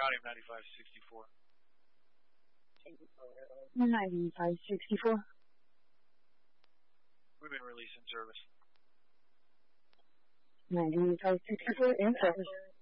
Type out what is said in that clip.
County of 9564. 9564. We've been released in service. 9564 in service.